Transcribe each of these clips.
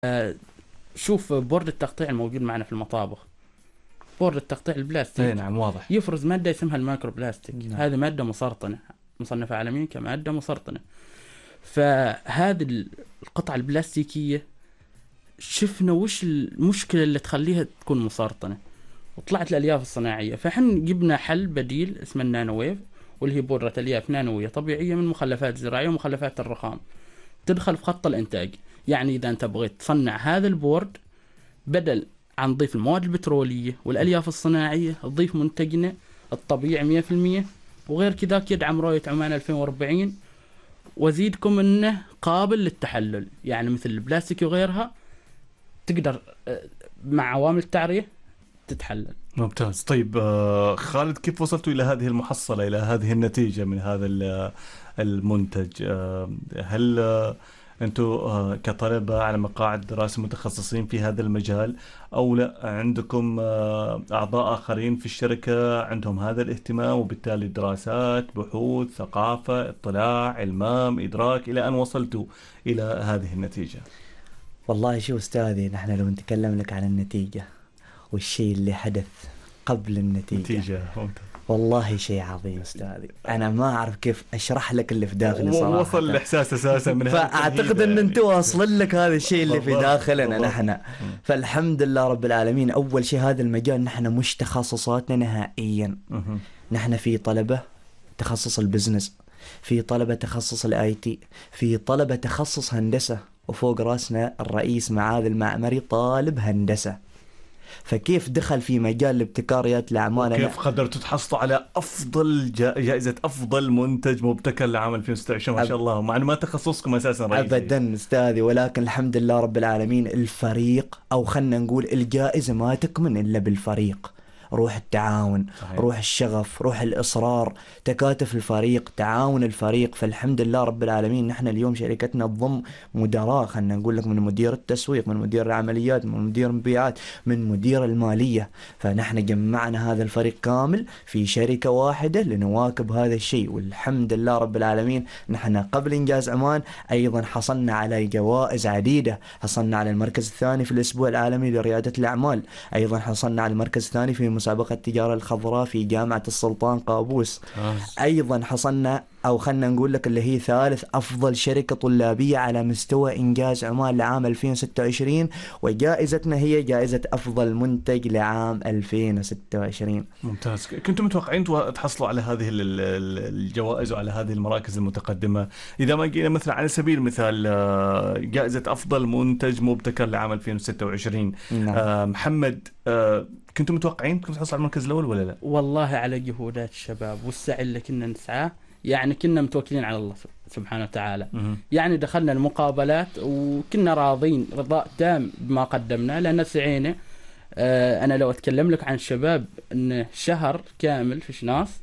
شوف بورد التقطيع الموجود معنا في المطابخ، بورد التقطيع البلاستيك. اي نعم واضح. يفرز مادة اسمها المايكرو بلاستيك. نعم. هذه مادة مسرطنة، مصنفة عالميا كمادة مسرطنة. فهذه القطعة البلاستيكية شفنا وش المشكلة اللي تخليها تكون مسرطنة، وطلعت الألياف الصناعية. فحن جبنا حل بديل اسمه النانو ويف، واللي هي بودرة ألياف نانوية طبيعية من مخلفات زراعية ومخلفات الرخام، تدخل في خط الإنتاج. يعني إذا أنت بغيت تصنع هذا البورد، بدل عن تضيف المواد البترولية والألياف الصناعية، تضيف منتجنا الطبيعي 100%. وغير كذاك يدعم رؤية عمان 2040، وزيدكم انه قابل للتحلل، يعني مثل البلاستيك وغيرها تقدر مع عوامل التعرية تتحلل. ممتاز. طيب خالد، كيف وصلتوا إلى هذه المحصلة، إلى هذه النتيجة من هذا المنتج؟ هل أنتم كطلبة على مقاعد دراسة متخصصين في هذا المجال، أو لا عندكم أعضاء آخرين في الشركة عندهم هذا الاهتمام، وبالتالي دراسات، بحوث، ثقافة، اطلاع، إلمام، إدراك، إلى أن وصلتوا إلى هذه النتيجة؟ والله شو أستاذي، نحن لو نتكلم لك عن النتيجة والشيء اللي حدث قبل النتيجة، والله شيء عظيم أستاذي. أنا ما أعرف كيف أشرح لك اللي في داخلي صراحة. وصل الإحساس أساسا من فأعتقد أن أنتوا واصلين لك هذا الشيء اللي في داخلنا نحن. فالحمد لله رب العالمين. أول شيء هذا المجال نحن مش تخصصاتنا نهائيا. نحن في طلبة تخصص البزنس، في طلبة تخصص الاي تي، في طلبة تخصص هندسة، وفوق راسنا الرئيس معاذ المعمري طالب هندسة. فكيف دخل في مجال الابتكار يا الأعمال؟ كيف قدرتوا تحصلوا على أفضل جائزة أفضل منتج مبتكر لعام 2026؟ ما شاء الله، مع أنه ما تخصصكم أساسا رئيسي. أبدا أستاذي، ولكن الحمد لله رب العالمين الفريق، أو خلنا نقول الجائزة ما تكمن إلا بالفريق. روح التعاون، صحيح. روح الشغف، روح الإصرار، تكاتف الفريق، تعاون الفريق. فالحمد لله رب العالمين نحن اليوم شركتنا تضم مدراء، خلنا نقول لك من مدير التسويق، من مدير العمليات، من مدير المبيعات، من مدير المالية. فنحن جمعنا هذا الفريق كامل في شركة واحدة لنواكب هذا الشيء. والحمد لله رب العالمين نحن قبل إنجاز عمان أيضا حصلنا على جوائز عديدة. حصلنا على المركز الثاني في الأسبوع العالمي لريادة الأعمال، أيضا حصلنا على المركز الثاني في مسابقة التجارة الخضراء في جامعة السلطان قابوس. أيضا حصلنا، أو خلنا نقول لك اللي هي ثالث أفضل شركة طلابية على مستوى إنجاز عمان لعام 2026، وجائزتنا هي جائزة أفضل منتج لعام 2026. ممتاز. كنتم متوقعين تحصلوا على هذه الجوائز وعلى هذه المراكز المتقدمة؟ إذا ما جينا مثلا على سبيل المثال جائزة أفضل منتج مبتكر لعام 2026، نعم. محمد، كنتم متوقعين تحصلوا على المركز الأول ولا لا؟ والله على جهودات الشباب والسعي اللي كنا نسعاه، يعني كنا متوكلين على الله سبحانه وتعالى. يعني دخلنا المقابلات وكنا راضين رضاء تام بما قدمنا، لأن سعينا. أنا لو أتكلم لك عن الشباب، إن شهر كامل في شناص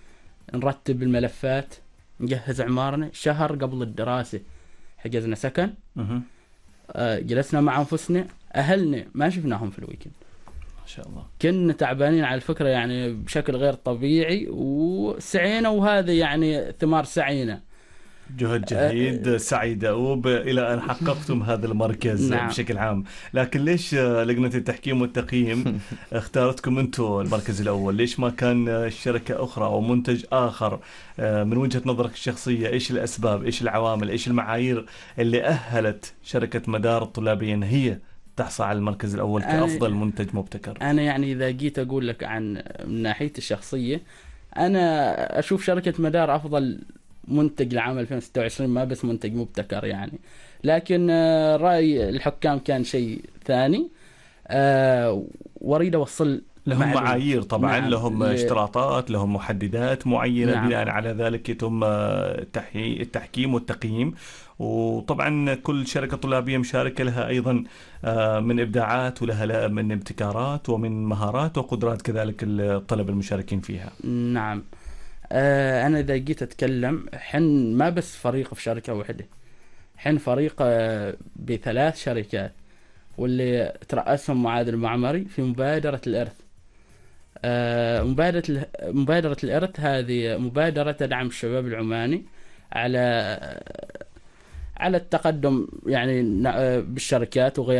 نرتب الملفات، نجهز عمارنا. شهر قبل الدراسة حجزنا سكن، جلسنا مع أنفسنا. أهلنا ما شفناهم في الويكند، ما شاء الله. كنا تعبانين على الفكرة يعني بشكل غير طبيعي، وسعينا، وهذا يعني ثمار سعينا. جهد جهيد، سعي دؤوب إلى أن حققتم هذا المركز. نعم. بشكل عام، لكن ليش لجنة التحكيم والتقييم اختارتكم أنتم المركز الأول؟ ليش ما كان شركة أخرى أو منتج آخر؟ من وجهة نظرك الشخصية، إيش الأسباب، إيش العوامل، إيش المعايير اللي أهلت شركة مدار الطلابية أن هي تحصل على المركز الأول كأفضل منتج مبتكر؟ أنا يعني إذا جيت أقول لك عن من ناحية الشخصية، أنا أشوف شركة مدار أفضل منتج لعام 2026، ما بس منتج مبتكر يعني. لكن رأي الحكام كان شيء ثاني. واريد أوصل لهم معايير طبعا. نعم. لهم اشتراطات، لهم محددات معينة. نعم. بناء على ذلك يتم التحكيم والتقييم. وطبعا كل شركة طلابية مشاركة لها أيضا من إبداعات، ولها من ابتكارات ومن مهارات وقدرات كذلك الطلبة المشاركين فيها. نعم. أنا إذا جيت أتكلم، حن ما بس فريق في شركة واحدة، حن فريق ب3 شركات، واللي ترأسهم معاذ المعمري في مبادرة الإرث. مبادرة الإرث هذه مبادرة تدعم الشباب العماني على على التقدم يعني بالشركات وغيرها.